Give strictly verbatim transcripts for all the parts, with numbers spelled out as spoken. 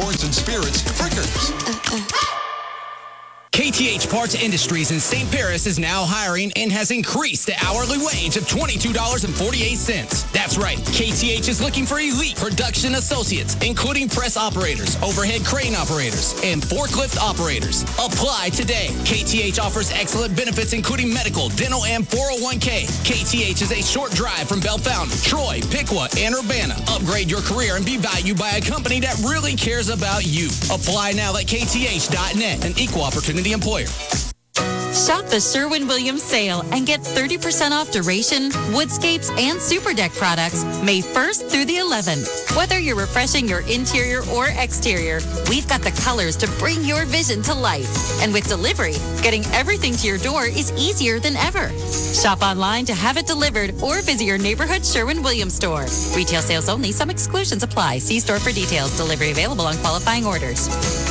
Imports and Spirits, Frickers. Uh, uh. K T H Parts Industries in Saint Paris is now hiring and has increased the hourly wage of twenty-two dollars and forty-eight cents. That's right. K T H is looking for elite production associates, including press operators, overhead crane operators, and forklift operators. Apply today. K T H offers excellent benefits, including medical, dental, and four oh one k. K T H is a short drive from Bellefontaine, Troy, Piqua, and Urbana. Upgrade your career and be valued by a company that really cares about you. Apply now at K T H dot net, an equal opportunity employer. Shop the Sherwin-Williams sale and get thirty percent off Duration, Woodscapes, and Super Deck products May first through the eleventh. Whether you're refreshing your interior or exterior, we've got the colors to bring your vision to life. And with delivery, getting everything to your door is easier than ever. Shop online to have it delivered or visit your neighborhood Sherwin-Williams store. Retail sales only. Some exclusions apply. See store for details. Delivery available on qualifying orders.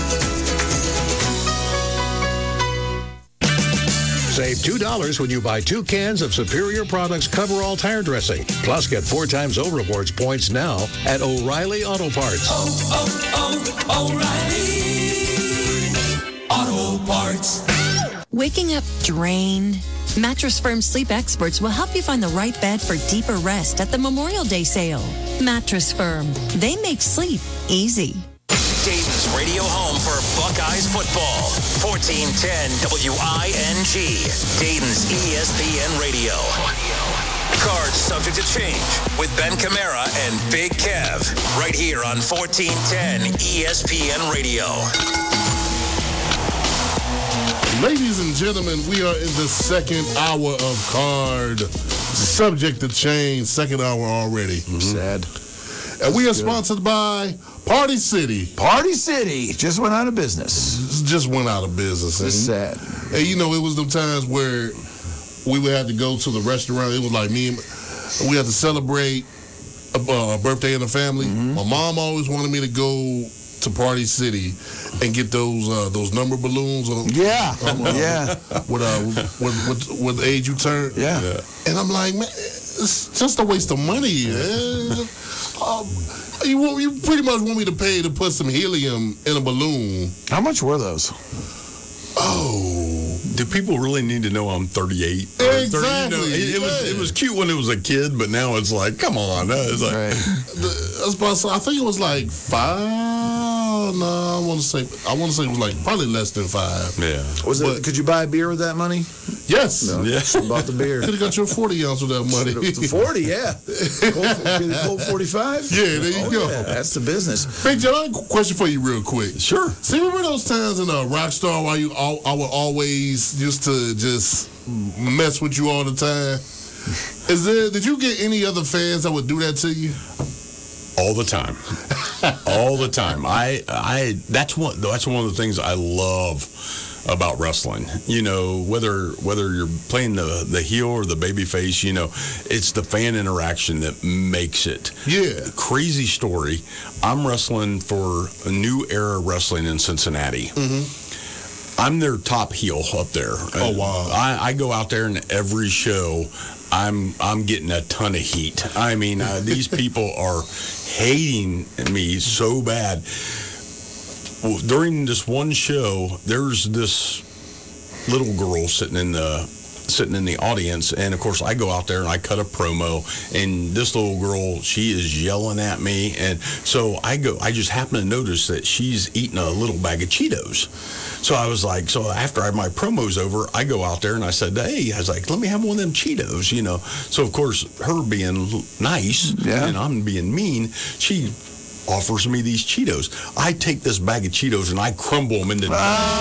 Save two dollars when you buy two cans of Superior Products Coverall Tire Dressing. Plus, get four times O Rewards points now at O'Reilly Auto Parts. Oh, oh, oh, O'Reilly Auto Parts. Waking up drained? Mattress Firm sleep experts will help you find the right bed for deeper rest at the Memorial Day sale. Mattress Firm. They make sleep easy. Dayton's radio home for Buckeyes football. fourteen ten W I N G. Dayton's E S P N Radio. Cards subject to change with Ben Camara and Big Kev. Right here on fourteen ten E S P N Radio. Ladies and gentlemen, we are in the second hour of Card Subject to Change. Second hour already. Mm-hmm. Sad. And we are sponsored by Party City. Party City just went out of business. Just went out of business. It's sad. And you know, it was them times where we would have to go to the restaurant. It was like me and we had to celebrate a, a birthday in the family. Mm-hmm. My mom always wanted me to go to Party City and get those uh, those number balloons. On, yeah, um, uh, yeah. With, uh, with, with, with the age you turn. Yeah. yeah. And I'm like, man, it's just a waste of money. um, you, you pretty much want me to pay to put some helium in a balloon. How much were those? Oh. Do people really need to know I'm thirty-eight? Exactly. thirty, you know, it, it, was, it was cute when it was a kid, but now it's like, come on. It's like, right. the, I, was about to say, I think it was like five. No, I want to say I want to say it was like probably less than five. Yeah. Was it? But, could you buy a beer with that money? Yes. No, yes. Bought the beer. Could have got your forty ounce with that money. The forty, yeah. Cold, Cold forty-five. Yeah, there you oh, go. Yeah, that's the business. Big John, I have a question for you, real quick. Sure. See, remember those times in a Rockstar where you, all, I would always used to just mess with you all the time? Is there? Did you get any other fans that would do that to you? All the time, all the time. I, I. That's one. That's one of the things I love about wrestling. You know, whether whether you're playing the the heel or the baby face, you know, it's the fan interaction that makes it. Yeah. Crazy story. I'm wrestling for a New Era Wrestling in Cincinnati. Mm-hmm. I'm their top heel up there. Oh wow! I, I go out there and every show. I'm I'm getting a ton of heat. I mean, uh, these people are hating me so bad. Well, during this one show, there's this little girl sitting in the sitting in the audience, and of course, I go out there and I cut a promo, and this little girl, she is yelling at me, and so I go. I just happen to notice that she's eating a little bag of Cheetos. So I was like, so after I, my promo's over, I go out there and I said, hey, I was like, let me have one of them Cheetos, you know. So, of course, her being nice yeah. and I'm being mean, she offers me these Cheetos. I take this bag of Cheetos and I crumble them into...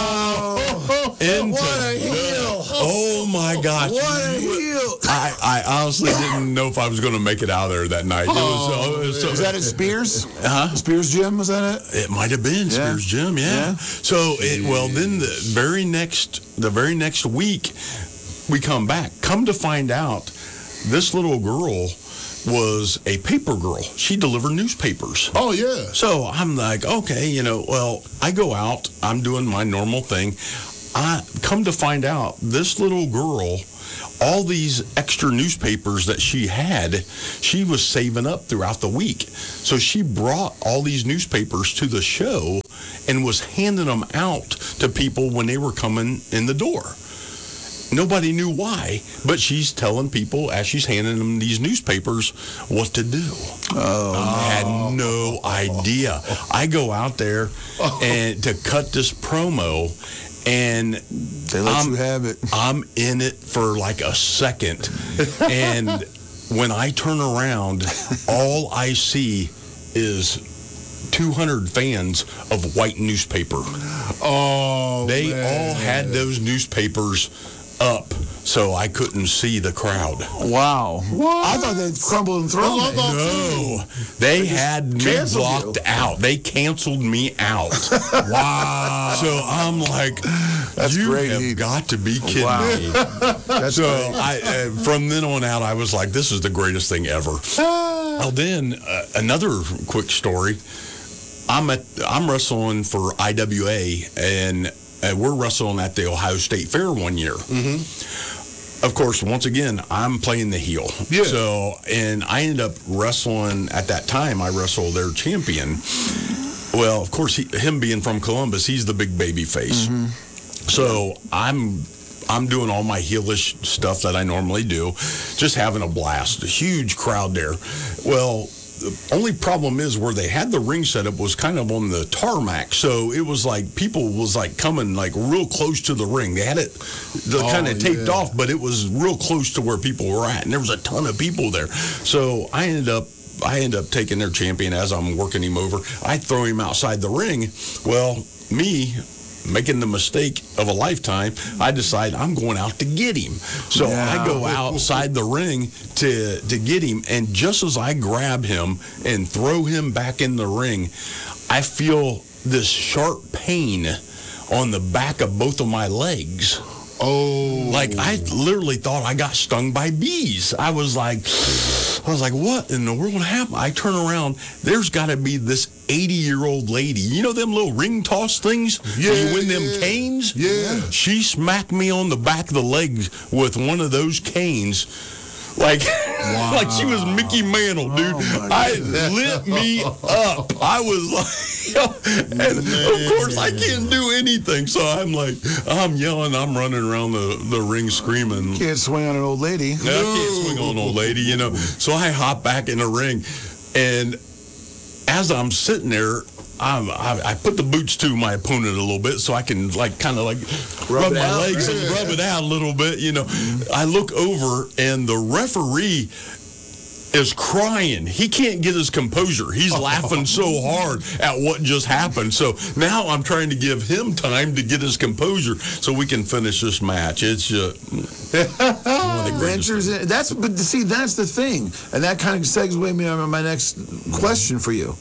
Oh, into what a heel. Oh, my gosh. What a heel. I, I honestly didn't know if I was going to make it out of there that night. It was, oh, it was so, was that at Spears? Uh-huh. Spears Gym, was that it? It might have been yeah. Spears Gym, yeah. yeah. So, it, well, then the very next, the very next week, we come back. Come to find out, this little girl was a paper girl. She delivered newspapers. Oh, yeah. So I'm like, okay, you know, well, I go out. I'm doing my normal thing. I come to find out, this little girl, all these extra newspapers that she had, she was saving up throughout the week. So she brought all these newspapers to the show and was handing them out to people when they were coming in the door. Nobody knew why, but she's telling people as she's handing them these newspapers what to do. Oh, I had no idea. I go out there and to cut this promo, and they let I'm, you have it. I'm in it for like a second, and when I turn around, all I see is two hundred fans of white newspaper. Oh, they man. all had those newspapers up, so I couldn't see the crowd. Wow. What? I thought they'd crumbled and thrown it. No. They had me blocked you. out. They canceled me out. Wow. So I'm like, That's you great. have got to be kidding Wow. me. That's so great. I, uh, from then on out, I was like, this is the greatest thing ever. Well, then uh, another quick story. I'm at I'm wrestling for I W A, and uh, we're wrestling at the Ohio State Fair one year. Mm-hmm. Of course, once again, I'm playing the heel. Yeah. So, and I ended up wrestling at that time. I wrestled their champion. Well, of course, he, him being from Columbus, he's the big baby face. Mm-hmm. So I'm. I'm doing all my heelish stuff that I normally do, just having a blast. A huge crowd there. Well, the only problem is where they had the ring set up was kind of on the tarmac, so it was like people was like coming like real close to the ring. They had it Oh, kind of taped yeah. off, but it was real close to where people were at, and there was a ton of people there. So I ended up I ended up taking their champion as I'm working him over. I throw him outside the ring. Well, me making the mistake of a lifetime, I decide I'm going out to get him. So Yeah. I go outside the ring to to get him, and just as I grab him and throw him back in the ring, I feel this sharp pain on the back of both of my legs. Oh. Like, I literally thought I got stung by bees. I was like, I was like, what in the world happened? I turn around, there's got to be this eighty-year-old lady. You know them little ring toss things? Yeah, Where you win them yeah. canes? Yeah. She smacked me on the back of the leg with one of those canes. Like, like she was Mickey Mantle, dude. Oh, I lit me up. I was like, and of course I can't do anything. So I'm like, I'm yelling, I'm running around the, the ring screaming. Can't swing on an old lady. I can't swing on an old lady, you know. So I hop back in the ring, and as I'm sitting there, I'm, I, I put the boots to my opponent a little bit so I can like kind of like rub, Rub it my out, legs right? and rub it out a little bit, you know. I look over, and the referee is crying. He can't get his composure. He's laughing so hard at what just happened. So now I'm trying to give him time to get his composure so we can finish this match. It's just one of the greatest Adventures. In, that's but see, that's the thing, and that kind of segues me on my next question for you.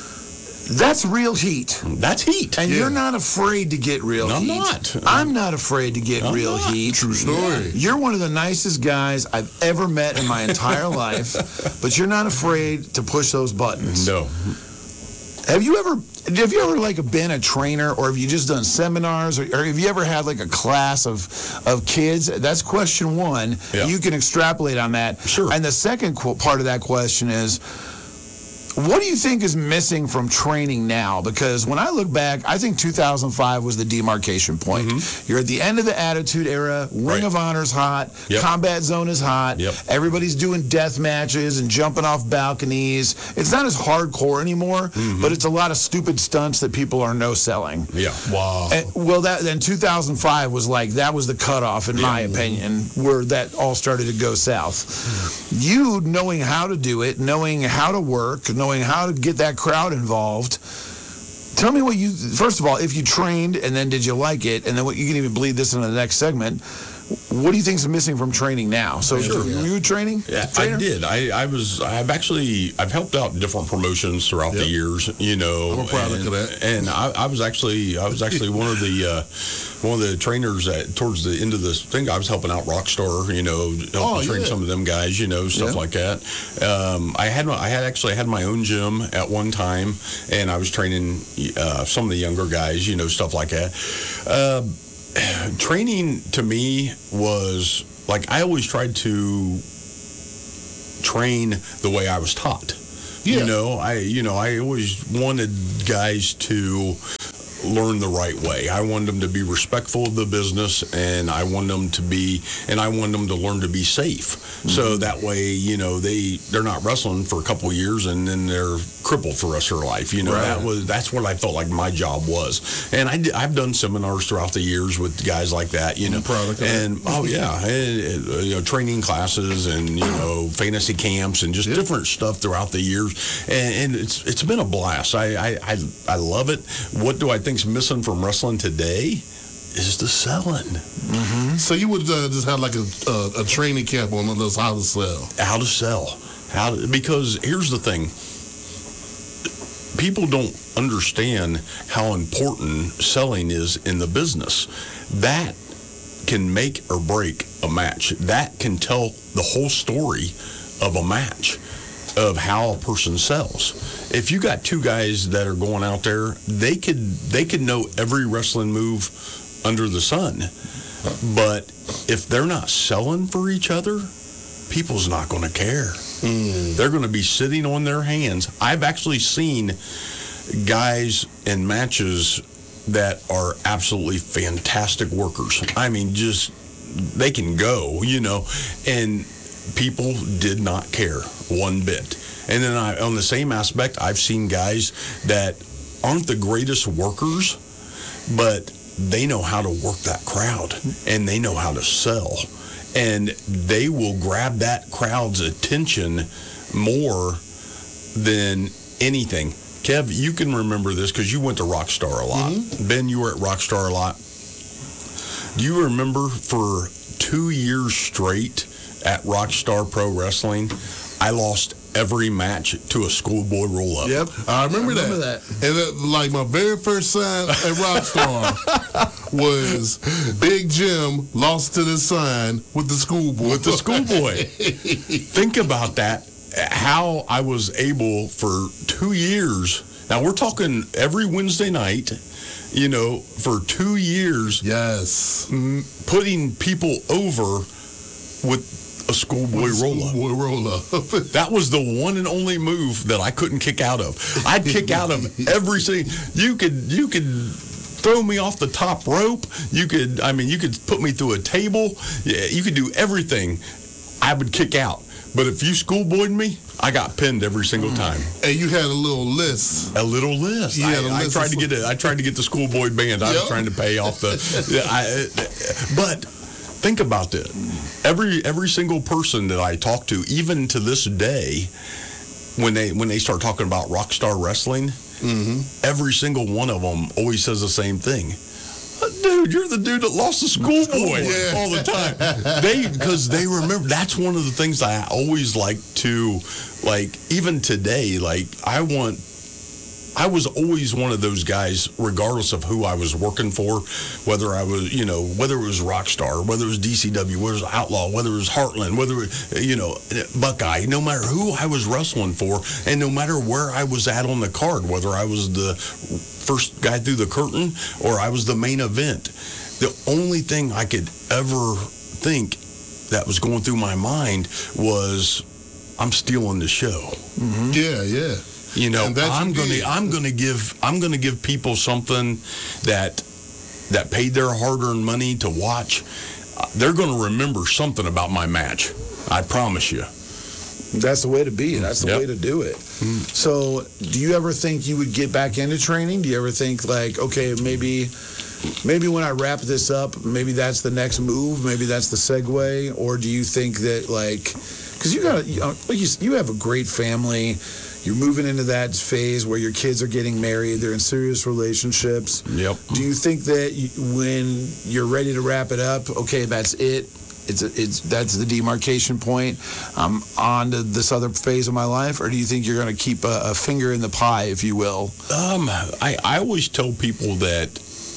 That's real heat. That's heat. And Yeah. you're not afraid to get real No, I'm heat. not. I'm not afraid to get I'm real not. heat. True story. You're one of the nicest guys I've ever met in my entire life, but you're not afraid to push those buttons. No. Have you ever have you ever like been a trainer, or have you just done seminars, or, or have you ever had like a class of of kids? That's question one. Yeah. You can extrapolate on that. Sure. And the second qu- part of that question is, what do you think is missing from training now? Because when I look back, I think two thousand five was the demarcation point. Mm-hmm. You're at the end of the Attitude Era. Ring Right. of Honor's hot. Yep. Combat Zone is hot. Yep. Everybody's doing death matches and jumping off balconies. It's not as hardcore anymore, Mm-hmm. but it's a lot of stupid stunts that people are no-selling. Yeah. Wow. And, well, that then two thousand five was like, that was the cutoff, in my opinion, where that all started to go south. You knowing how to do it, knowing how to work, knowing how to get that crowd involved. Tell me what you, first of all, if you trained, and then did you like it, and then what you can even bleed this into the next segment. What do you think is missing from training now? So Sure. were you training? Yeah, Trainer? I did. I, I was. I've actually. I've helped out different promotions throughout the Yep. years. You know, I'm a product and, of that. And I, I was actually. I was actually one of the. Uh, one of the trainers at towards the end of this thing. I was helping out Rockstar. You know, helping Oh, train yeah. some of them guys. You know, stuff Yeah. like that. Um, I had. My, I had actually had my own gym at one time, and I was training uh, some of the younger guys. You know, stuff like that. Uh, Training to me was like I always tried to train the way I was taught. Yeah. You know, I you know I always wanted guys to learn the right way. I want them to be respectful of the business, and I want them to be, and I want them to learn to be safe. Mm-hmm. So that way, you know, they they're not wrestling for a couple of years and then they're crippled for the rest of their life. You know, Right. that was that's what I felt like my job was. And I did, I've done seminars throughout the years with guys like that. You know, Product. and oh yeah, and, uh, you know, training classes and you know fantasy camps and just Yeah. different stuff throughout the years. And, and it's it's been a blast. I, I I I love it. What do I think's missing from wrestling today? Is the selling. So you would uh, just have like a, a a training camp on those how to sell. How to sell. How to, because here's the thing. People don't understand how important selling is in the business. That can make or break a match. That can tell the whole story of a match, of how a person sells. If you got two guys that are going out there, they could they could know every wrestling move under the sun. But if they're not selling for each other, people's not going to care. Mm. They're going to be sitting on their hands. I've actually seen guys in matches that are absolutely fantastic workers. I mean, just, they can go, you know, and people did not care one bit. And then I, on the same aspect, I've seen guys that aren't the greatest workers, but they know how to work that crowd and they know how to sell. And they will grab that crowd's attention more than anything. Kev, you can remember this because you went to Rockstar a lot. Mm-hmm. Ben, you were at Rockstar a lot. Do you remember for two years straight at Rockstar Pro Wrestling, I lost every match to a schoolboy roll-up? Yep, I remember, I remember that. that. And uh, like my very first sign at Rockstar was Big Jim lost to the sign with the schoolboy. With the schoolboy. Think about that. How I was able for two years. Now we're talking every Wednesday night. You know, for two years. Yes. M- putting people over with a schoolboy roll-up. Schoolboy roll-up. That was the one and only move that I couldn't kick out of. I'd kick out of every single. You could you could throw me off the top rope. You could I mean you could put me through a table. Yeah, you could do everything. I would kick out. But if you schoolboyed me, I got pinned every single time. And you had a little list. A little list. You I, had a I list tried to get it. I tried to get the schoolboy band. I Yep. was trying to pay off the. I, but think about this. Every every single person that I talk to, even to this day, when they when they start talking about Rockstar Wrestling, mm-hmm. every single one of them always says the same thing. Dude, you're the dude that lost the schoolboy Yeah. all the time. They because they remember. That's one of the things I always like to, like, even today. Like, I want. I was always one of those guys, regardless of who I was working for, whether I was, you know, whether it was Rockstar, whether it was D C W, whether it was Outlaw, whether it was Heartland, whether it, you know, Buckeye, no matter who I was wrestling for, and no matter where I was at on the card, whether I was the first guy through the curtain or I was the main event, the only thing I could ever think that was going through my mind was, I'm stealing the show. Mm-hmm. Yeah, yeah. You know, And that's I'm what gonna did. I'm gonna give I'm gonna give people something that that paid their hard-earned money to watch. Uh, they're gonna remember something about my match. I promise you. That's the way to be. That's the Yep. way to do it. So, do you ever think you would get back into training? Do you ever think like, okay, maybe, maybe when I wrap this up, maybe that's the next move, maybe that's the segue, or do you think that like, because you got, you, know, like you, you have a great family. You're moving into that phase where your kids are getting married. They're in serious relationships. Yep. Do you think that you, when you're ready to wrap it up, okay, that's it? It's it's that's the demarcation point. I'm on to this other phase of my life, or do you think you're going to keep a, a finger in the pie, if you will? Um, I I always tell people that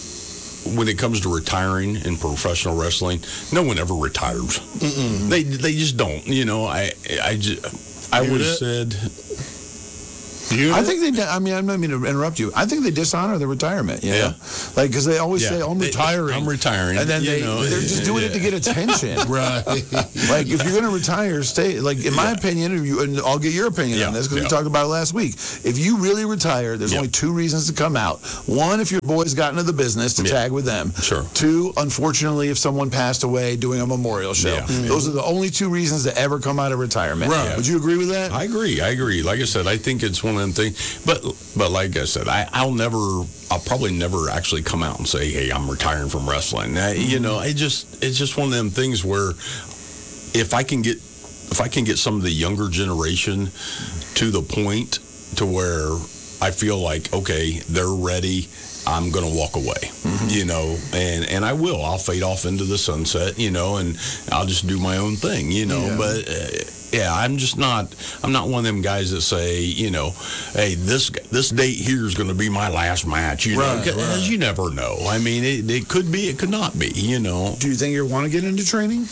when it comes to retiring in professional wrestling, no one ever retires. Mm-mm. They they just don't. You know, I I just I Hear always that? said. You I think they. I mean, I'm not mean to interrupt you. I think they dishonor their retirement. You know? Yeah. Like because they always Yeah. say, "Oh, I'm They- retiring." I'm retiring. and then You they know, they're just doing it to yeah. get attention. Right. Like if you're going to retire, stay. Like in my opinion, and, you, and I'll get your opinion Yeah, on this because yeah. we talked about it last week. If you really retire, there's Yeah. only two reasons to come out. One, if your boys got into the business to Yeah. tag with them. Sure. Two, unfortunately, if someone passed away doing a memorial show. Yeah. Those are the only two reasons to ever come out of retirement. Right. Would you agree with that? I agree. I agree. Like I said, I think it's one of them things. But but like I said, I, I'll never, I'll probably never actually come out and say, hey, I'm retiring from wrestling. I, you know, I just, it's just one of them things where if I can get, if I can get some of the younger generation to the point to where I feel like, okay, they're ready, I'm going to walk away, you know, and, and I will. I'll fade off into the sunset, you know, and I'll just do my own thing, you know, Yeah. but uh, yeah, I'm just not, I'm not one of them guys that say, you know, hey, this this date here is going to be my last match, you Right, know, because right. you never know. I mean, it, it could be, it could not be, you know. Do you think you want to get into training?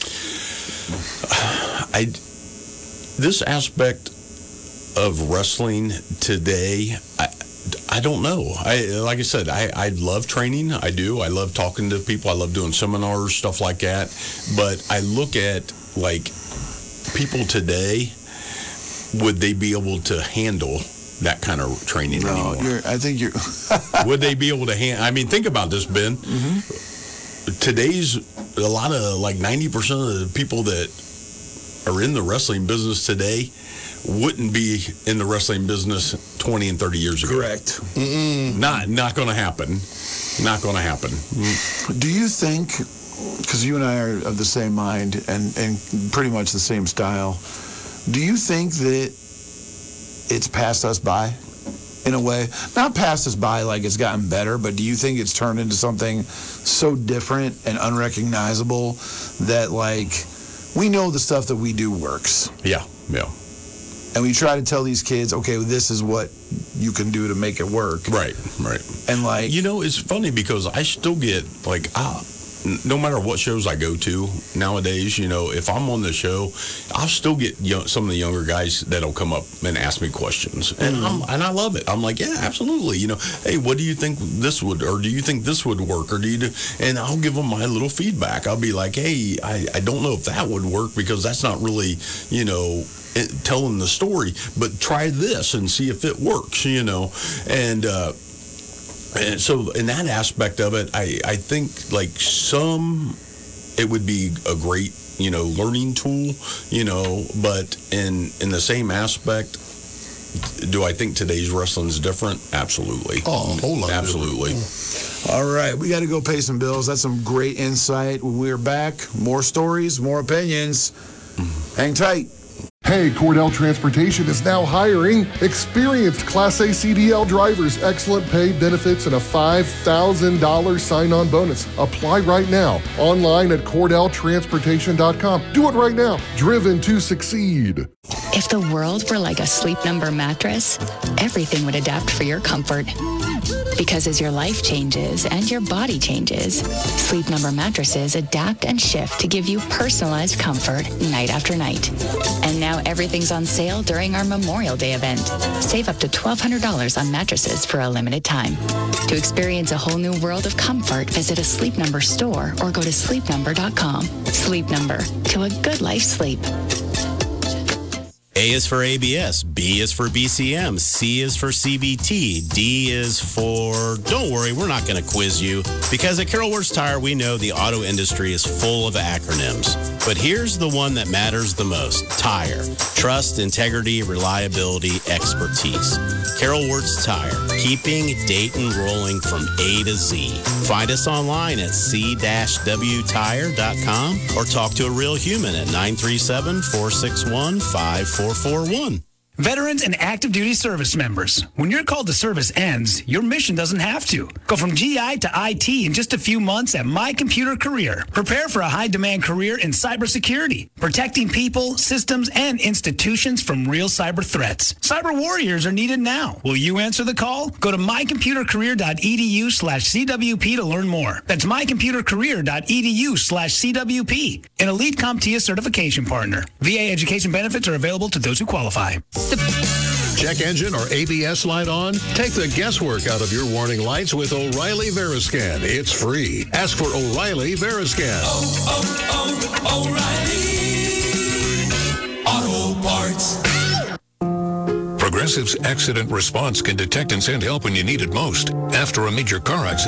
I, this aspect of wrestling today, I, I don't know. I like I said, I, I love training. I do. I love talking to people. I love doing seminars, stuff like that. But I look at like people today. Would they be able to handle that kind of training No, anymore? you're, I think you're. Would they be able to hand? I mean, think about this, Ben. Today's a lot of like ninety percent of the people that are in the wrestling business today wouldn't be in the wrestling business twenty and thirty years ago. Correct. Not not going to happen. Not going to happen. Do you think, because you and I are of the same mind and, and pretty much the same style, do you think that it's passed us by in a way? Not passed us by like it's gotten better, but do you think it's turned into something so different and unrecognizable that like we know the stuff that we do works? Yeah, yeah. And we try to tell these kids, okay, well, this is what you can do to make it work. Right, right. And like, You know, it's funny because I still get like, ah, n- no matter what shows I go to nowadays, you know, if I'm on the show, I'll still get young, some of the younger guys that'll come up and ask me questions, and I'm, and I love it. I'm like, yeah, absolutely. You know, hey, what do you think this would, or do you think this would work, or do you do? And I'll give them my little feedback. I'll be like, hey, I, I don't know if that would work because that's not really, you know, it, telling the story, but try this and see if it works, you know, and. uh And so in that aspect of it, I, I think like some, it would be a great, you know, learning tool, you know, but in, in the same aspect, do I think today's wrestling is different? Absolutely. Oh, a whole lot Absolutely. all right, we got to go pay some bills. That's some great insight. When we're back, more stories, more opinions. Hang tight. Hey, Cordell Transportation is now hiring experienced Class A C D L drivers, excellent pay, benefits, and a five thousand dollars sign-on bonus. Apply right now online at cordell transportation dot com. Do it right now. Driven to succeed. If the world were like a Sleep Number mattress, everything would adapt for your comfort. Because as your life changes and your body changes, Sleep Number mattresses adapt and shift to give you personalized comfort night after night. And now everything's on sale during our Memorial Day event. Save up to twelve hundred dollars on mattresses for a limited time. To experience a whole new world of comfort, visit a Sleep Number store or go to sleep number dot com. Sleep Number, to a good life sleep. A is for A B S, B is for B C M, C is for C V T, D is for, don't worry, we're not going to quiz you, because at Carol Wirtz Tire, we know the auto industry is full of acronyms. But here's the one that matters the most, TIRE. Trust, integrity, reliability, expertise. Carol Wirtz Tire, keeping Dayton rolling from A to Z. Find us online at c dash w tire dot com or talk to a real human at nine three seven, four six one, five four four one. Veterans and active duty service members, when your call to service ends, your mission doesn't have to. Go from G I to I T in just a few months at My Computer Career. Prepare for a high-demand career in cybersecurity, protecting people, systems, and institutions from real cyber threats. Cyber warriors are needed now. Will you answer the call? Go to my computer career dot e d u slash c w p to learn more. That's my computer career dot e d u slash c w p. An elite CompTIA certification partner. V A education benefits are available to those who qualify. Check engine or A B S light on? Take the guesswork out of your warning lights with O'Reilly Veriscan. It's free. Ask for O'Reilly Veriscan. Oh, oh, oh, O'Reilly Auto Parts. Progressive's accident response can detect and send help when you need it most. After a major car accident,